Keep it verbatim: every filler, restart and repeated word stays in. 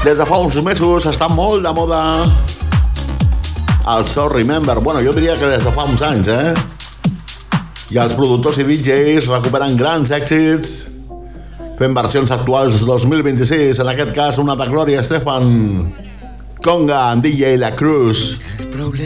Des de fa uns mesos està molt de moda el So Remember. Bueno, jo diria que des de fa uns anys, eh? I els productors i D Js recuperen grans èxits fent versions actuals dos mil vint-i-sis. En aquest cas, una de Gloria Estefan, Conga, en D J La Cruz.